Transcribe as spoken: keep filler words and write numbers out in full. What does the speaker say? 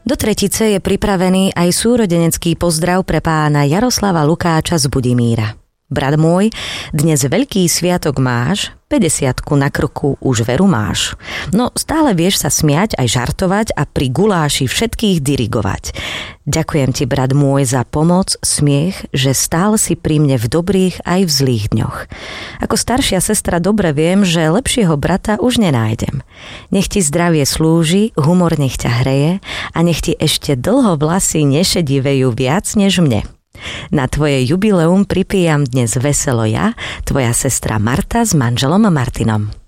Do tretice je pripravený aj súrodenecký pozdrav pre pána Jaroslava Lukáča z Budimíra. Brat môj, dnes veľký sviatok máš, päťdesiatku na krku už veru máš. No stále vieš sa smiať aj žartovať a pri guláši všetkých dirigovať. Ďakujem ti, brat môj, za pomoc, smiech, že stále si pri mne v dobrých aj v zlých dňoch. Ako staršia sestra dobre viem, že lepšieho brata už nenájdem. Nech ti zdravie slúži, humor nech ťa hreje a nech ti ešte dlho vlasy nešedivejú viac než mne. Na tvoje jubileum pripijam dnes veselo ja, tvoja sestra Marta s manželom Martinom.